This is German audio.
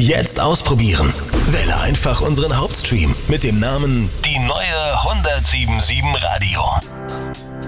Jetzt ausprobieren. Wähle einfach unseren Hauptstream mit dem Namen Die neue 1077 Radio.